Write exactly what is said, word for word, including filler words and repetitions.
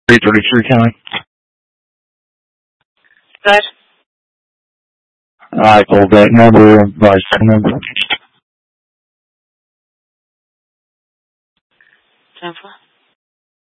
three thirty-three County. Good. I told that number, advice number. Jennifer?